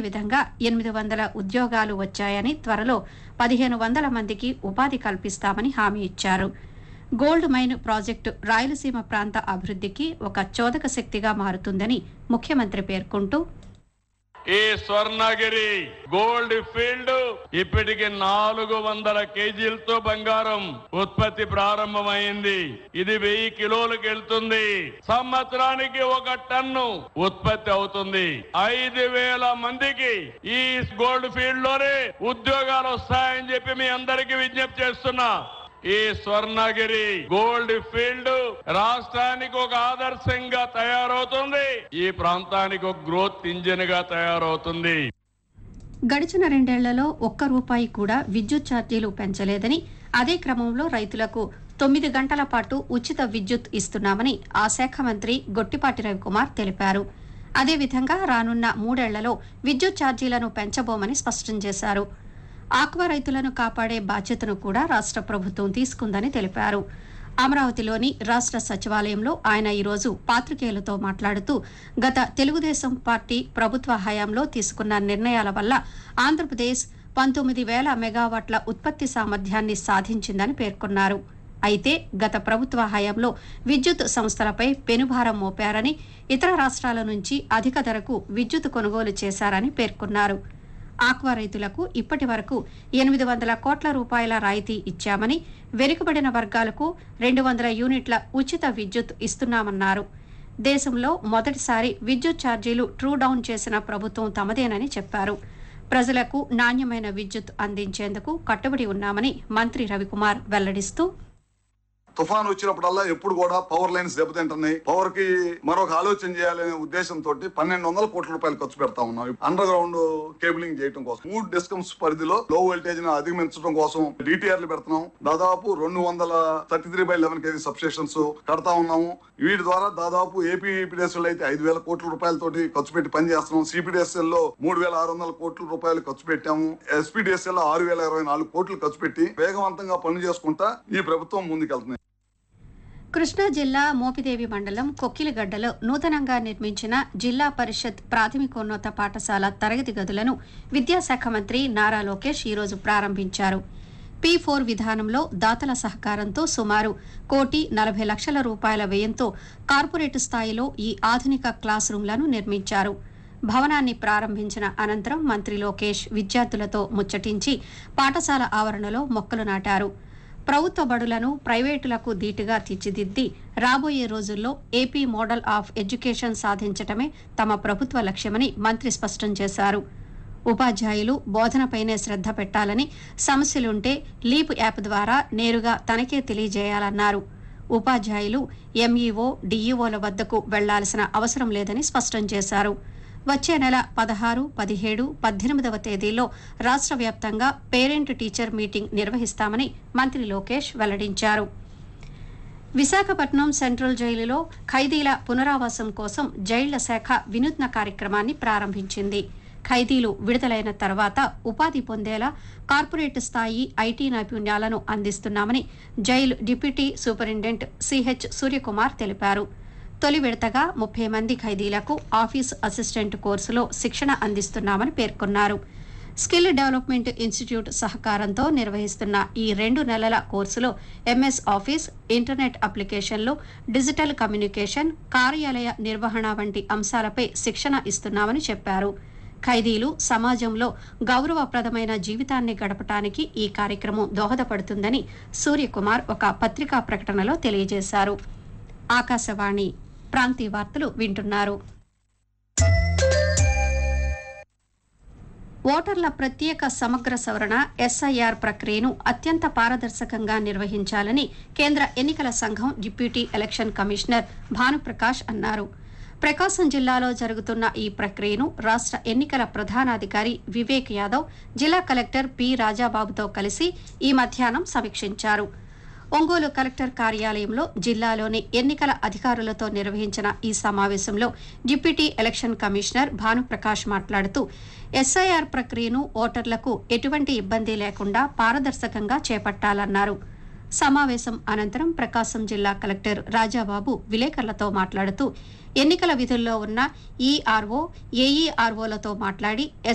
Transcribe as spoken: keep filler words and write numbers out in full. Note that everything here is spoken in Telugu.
విధంగా ఎనిమిది వందల ఉద్యోగాలు వచ్చాయని, త్వరలో పదిహేను వందల మందికి ఉపాధి కల్పిస్తామని హామీ ఇచ్చారు. గోల్డ్ మైన్ ప్రాజెక్టు రాయలసీమ ప్రాంత అభివృద్ధికి ఒక చోదక శక్తిగా మారుతుందని ముఖ్యమంత్రి పేర్కొంటూ, ఈ స్వర్ణగిరి గోల్డ్ ఫీల్డ్ ఇప్పటికి నాలుగు వందల కేజీలతో బంగారం ఉత్పత్తి ప్రారంభమైంది. ఇది వెయ్యి కిలోలకు వెళ్తుంది. సంవత్సరానికి ఒక టన్ను ఉత్పత్తి అవుతుంది. ఐదు వేల మందికి ఈ గోల్డ్ ఫీల్డ్ లోనే ఉద్యోగాలు వస్తాయని చెప్పి మీ అందరికీ విజ్ఞప్తి చేస్తున్నా. ఈ స్వర్ణగిరి గోల్డ్ ఫీల్డ్ రాష్ట్రానికి ఒక ఆదర్శంగా తయారవుతుంది. ఈ ప్రాంతానికి ఒక గ్రోత్ ఇంజిన్ గా తయారవుతుంది. గడిచిన రెండేళ్లలో ఒక్క రూపాయి కూడా విద్యుత్ ఛార్జీలు పెంచలేదని, అదే క్రమంలో రైతులకు తొమ్మిది గంటల పాటు ఉచిత విద్యుత్ ఇస్తున్నామని ఆ శాఖ మంత్రి గొట్టిపాటి రవికుమార్ తెలిపారు. అదేవిధంగా రానున్న మూడేళ్లలో విద్యుత్ ఛార్జీలను పెంచబోమని స్పష్టం చేశారు. ఆక్వా రైతులను కాపాడే బాధ్యతను కూడా రాష్ట్ర ప్రభుత్వం తీసుకుందని తెలిపారు. అమరావతిలోని రాష్ట్ర సచివాలయంలో ఆయన ఈరోజు పాత్రికేయులతో మాట్లాడుతూ, గత తెలుగుదేశం పార్టీ ప్రభుత్వ హయాంలో తీసుకున్న నిర్ణయాల వల్ల ఆంధ్రప్రదేశ్ పంతొమ్మిది వేల మెగావాట్ల ఉత్పత్తి సామర్థ్యాన్ని సాధించిందని పేర్కొన్నారు. అయితే గత ప్రభుత్వ హయాంలో విద్యుత్ సంస్థలపై పెనుభారం మోపారని, ఇతర రాష్ట్రాల నుంచి అధిక ధరకు విద్యుత్ కొనుగోలు చేశారని పేర్కొన్నారు. ఆక్వా రైతులకు ఇప్పటి వరకు ఎనిమిది వందల కోట్ల రూపాయల రాయితీ ఇచ్చామని, వెనుకబడిన వర్గాలకు రెండు వందల యూనిట్ల ఉచిత విద్యుత్ ఇస్తున్నామన్నారు. దేశంలో మొదటిసారి విద్యుత్ ఛార్జీలు ట్రూ డౌన్ చేసిన ప్రభుత్వం తమదేనని చెప్పారు. ప్రజలకు నాణ్యమైన విద్యుత్ అందించేందుకు కట్టుబడి ఉన్నామని మంత్రి రవికుమార్ వెల్లడిస్తూ, తుఫాన్ వచ్చినప్పుడల్లా ఎప్పుడు కూడా పవర్ లైన్స్ దెబ్బతింటున్నాయి. పవర్ కి మరొక ఆలోచన చేయాలనే ఉద్దేశంతో పన్నెండు వందల కోట్ల రూపాయలు ఖర్చు పెడతా ఉన్నాం అండర్ గ్రౌండ్ కేబులింగ్ చేయడం కోసం. మూడు డిస్కమ్స్ పరిధిలో లో వోల్టేజ్ ను అధిగమించడం కోసం డిటిఆర్లు పెడుతున్నాం. దాదాపు రెండు వందల thirty three by eleven KG sub stations కడతా ఉన్నాము. వీటి ద్వారా దాదాపు ఏపీ ఈపీడీఎస్ లో అయితే ఐదు వేల కోట్ల రూపాయలతోటి ఖర్చు పెట్టి పనిచేస్తున్నాం. సిపిడిఎస్ఎల్ లో మూడు వేల ఆరు వందల కోట్ల రూపాయలు ఖర్చు పెట్టాము. ఎస్పీడీఎస్ఎల్ లో ఆరు వేల ఇరవై నాలుగు కోట్లు ఖర్చు పెట్టి వేగవంతంగా పనులు చేసుకుంటా ఈ ప్రభుత్వం ముందుకెళ్తుంది. కృష్ణా జిల్లా మోపిదేవి మండలం కొక్కిలిగడ్డలో నూతనంగా నిర్మించిన జిల్లా పరిషత్ ప్రాథమికోన్నత పాఠశాల తరగతి గదులను విద్యాశాఖ మంత్రి నారా లోకేష్ ఈరోజు ప్రారంభించారు. పీ ఫోర్ విధానంలో దాతల సహకారంతో సుమారు కోటి నలభై లక్షల రూపాయల వ్యయంతో కార్పొరేట్ స్థాయిలో ఈ ఆధునిక క్లాస్ రూంలను నిర్మించారు. భవనాన్ని ప్రారంభించిన అనంతరం మంత్రి లోకేష్ విద్యార్థులతో ముచ్చటించి పాఠశాల ఆవరణలో మొక్కలు నాటారు. ప్రభుత్వ బడులను ప్రైవేటులకు ధీటుగా తీర్చిదిద్ది రాబోయే రోజుల్లో ఏపీ మోడల్ ఆఫ్ ఎడ్యుకేషన్ సాధించటమే తమ ప్రభుత్వ లక్ష్యమని మంత్రి స్పష్టం చేశారు. ఉపాధ్యాయులు బోధనపైనే శ్రద్ధ పెట్టాలని, సమస్యలుంటే లీప్ యాప్ ద్వారా నేరుగా తనకే తెలియజేయాలన్నారు. ఉపాధ్యాయులు ఎంఈఓ, డీఈఓల వద్దకు వెళ్లాల్సిన అవసరం లేదని స్పష్టం చేశారు. వచ్చే నెల పదహారు, పదిహేడు, పద్దెనిమిదవ తేదీల్లో రాష్ట్ర వ్యాప్తంగా పేరెంట్ టీచర్ మీటింగ్ నిర్వహిస్తామని మంత్రి లోకేష్ వెల్లడించారు. విశాఖపట్నం సెంట్రల్ జైలులో ఖైదీల పునరావాసం కోసం జైళ్ల శాఖ వినూత్న కార్యక్రమాన్ని ప్రారంభించింది. ఖైదీలు విడుదలైన తర్వాత ఉపాధి పొందేలా కార్పొరేట్ స్థాయి ఐటీ నైపుణ్యాలను అందిస్తున్నామని jail deputy superintendent CH Suryakumar తెలిపారు. తొలి విడతగా ముప్పై మంది ఖైదీలకు ఆఫీస్ అసిస్టెంట్ కోర్సులో శిక్షణ అందిస్తున్నామని పేర్కొన్నారు. స్కిల్ డెవలప్మెంట్ ఇన్స్టిట్యూట్ సహకారంతో నిర్వహిస్తున్న ఈ రెండు నెలల కోర్సులో ఎంఎస్ ఆఫీస్, ఇంటర్నెట్ అప్లికేషన్లు, డిజిటల్ కమ్యూనికేషన్, కార్యాలయ నిర్వహణ వంటి అంశాలపై శిక్షణ ఇస్తున్నామని చెప్పారు. ఖైదీలు సమాజంలో గౌరవప్రదమైన జీవితాన్ని గడపటానికి ఈ కార్యక్రమం దోహదపడుతుందని సూర్యకుమార్ ఒక పత్రికా ప్రకటనలో తెలియజేశారు. ఆకాశవాణి ప్రాంతీయ వార్తలు వింటున్నారు. ఓటర్ల ప్రత్యేక సమగ్ర సవరణ ఎస్ఐఆర్ ప్రక్రియను అత్యంత పారదర్శకంగా నిర్వహించాలని కేంద్ర ఎన్నికల సంఘం డిప్యూటీ ఎలక్షన్ కమిషనర్ భానుప్రకాష్ అన్నారు. ప్రకాశం జిల్లాలో జరుగుతున్న ఈ ప్రక్రియను రాష్ట్ర ఎన్నికల ప్రధానాధికారి వివేక్ యాదవ్ జిల్లా కలెక్టర్ పి రాజాబాబుతో కలిసి ఈ మధ్యాహ్నం సమీక్షించారు. ఒంగోలు కలెక్టర్ కార్యాలయంలో జిల్లాలోని ఎన్నికల అధికారులతో నిర్వహించిన ఈ సమావేశంలో డిప్యూటీ ఎలక్షన్ కమిషనర్ భానుప్రకాష్ మాట్లాడుతూ, ఎస్ఐఆర్ ప్రక్రియను ఓటర్లకు ఎటువంటి ఇబ్బంది లేకుండా పారదర్శకంగా చేపట్టాలన్నారు. సమావేశం అనంతరం ప్రకాశం జిల్లా కలెక్టర్ రాజాబాబు విలేకరులతో మాట్లాడుతూ, ఎన్నికల విధుల్లో ఉన్న ఈఆర్ఓ, ఏఈఆర్ఓలతో మాట్లాడి